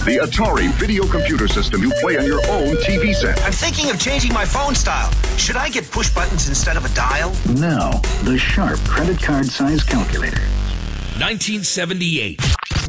The Atari video computer system you play on your own TV set. I'm thinking of changing my phone style. Should I get push buttons instead of a dial? Now, the Sharp credit card size calculator. 1978.